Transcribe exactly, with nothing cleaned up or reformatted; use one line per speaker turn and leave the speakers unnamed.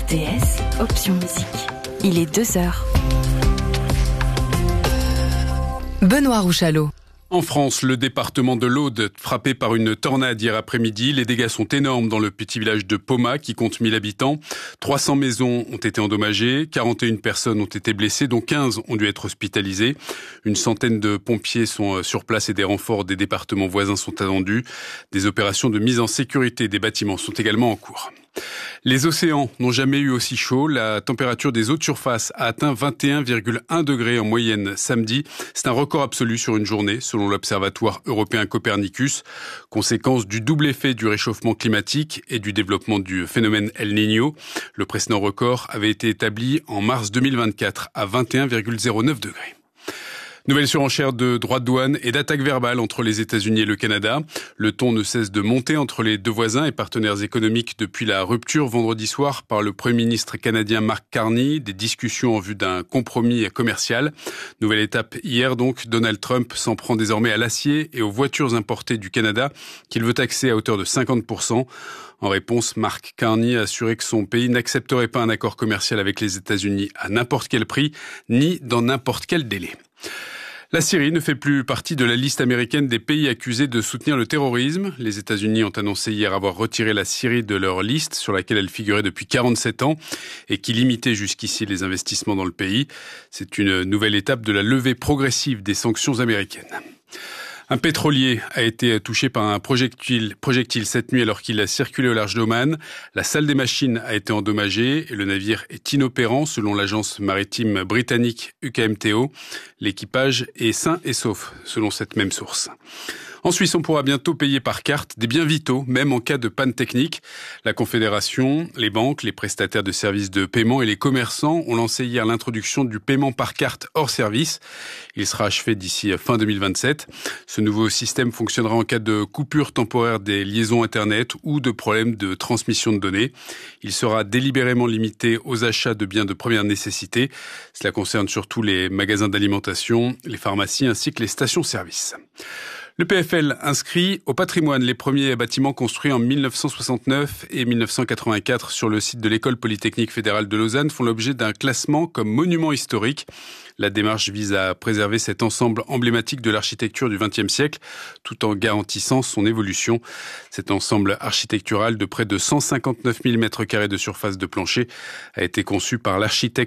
D S, option musique. Il est deux heures. Benoît Rouchalot.
En France, le département de l'Aude, frappé par une tornade hier après-midi. Les dégâts sont énormes dans le petit village de Pomat, qui compte mille habitants. trois cents maisons ont été endommagées, quarante et une personnes ont été blessées, dont quinze ont dû être hospitalisées. Une centaine de pompiers sont sur place et des renforts des départements voisins sont attendus. Des opérations de mise en sécurité des bâtiments sont également en cours. Les océans n'ont jamais eu aussi chaud. La température des eaux de surface a atteint vingt et un virgule un degrés en moyenne samedi. C'est un record absolu sur une journée, selon l'Observatoire européen Copernicus. Conséquence du double effet du réchauffement climatique et du développement du phénomène El Niño. Le précédent record avait été établi en mars deux mille vingt-quatre à vingt et un virgule zéro neuf degrés. Nouvelle surenchère de droits de douane et d'attaques verbales entre les États-Unis et le Canada. Le ton ne cesse de monter entre les deux voisins et partenaires économiques depuis la rupture vendredi soir par le Premier ministre canadien Mark Carney, des discussions en vue d'un compromis commercial. Nouvelle étape hier donc, Donald Trump s'en prend désormais à l'acier et aux voitures importées du Canada qu'il veut taxer à hauteur de cinquante pour cent. En réponse, Mark Carney a assuré que son pays n'accepterait pas un accord commercial avec les États-Unis à n'importe quel prix, ni dans n'importe quel délai. La Syrie ne fait plus partie de la liste américaine des pays accusés de soutenir le terrorisme. Les États-Unis ont annoncé hier avoir retiré la Syrie de leur liste, sur laquelle elle figurait depuis quarante-sept ans, et qui limitait jusqu'ici les investissements dans le pays. C'est une nouvelle étape de la levée progressive des sanctions américaines. Un pétrolier a été touché par un projectile, projectile cette nuit alors qu'il a circulé au large d'Oman. La salle des machines a été endommagée et le navire est inopérant selon l'agence maritime britannique U K M T O. L'équipage est sain et sauf selon cette même source. En Suisse, on pourra bientôt payer par carte des biens vitaux, même en cas de panne technique. La Confédération, les banques, les prestataires de services de paiement et les commerçants ont lancé hier l'introduction du paiement par carte hors service. Il sera achevé d'ici fin deux mille vingt-sept. Ce nouveau système fonctionnera en cas de coupure temporaire des liaisons Internet ou de problèmes de transmission de données. Il sera délibérément limité aux achats de biens de première nécessité. Cela concerne surtout les magasins d'alimentation, les pharmacies ainsi que les stations-service. Le P F L inscrit au patrimoine les premiers bâtiments construits en mille neuf cent soixante-neuf et mille neuf cent quatre-vingt-quatre sur le site de l'École polytechnique fédérale de Lausanne font l'objet d'un classement comme monument historique. La démarche vise à préserver cet ensemble emblématique de l'architecture du vingtième siècle, tout en garantissant son évolution. Cet ensemble architectural de près de cent cinquante-neuf mille mètres carrés de surface de plancher a été conçu par l'architecte